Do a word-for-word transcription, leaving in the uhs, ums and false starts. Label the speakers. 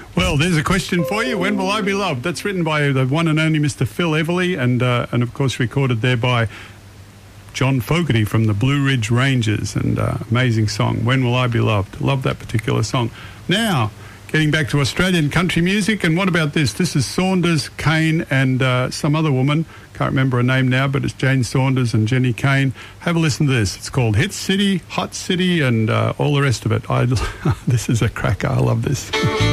Speaker 1: Well, there's a question for you. When will I be loved? That's written by the one and only Mister Phil Everly, and uh, and of course recorded there by John Fogerty from the Blue Ridge Rangers, and uh, amazing song, When Will I Be Loved? Love that particular song. Now, getting back to Australian country music, and what about this? This is Saunders, Kane, and uh, some other woman. Can't remember her name now, but it's Jane Saunders and Jenny Kane. Have a listen to this. It's called Hit City, Hot City, and uh, all the rest of it. I, this is a cracker. I love this.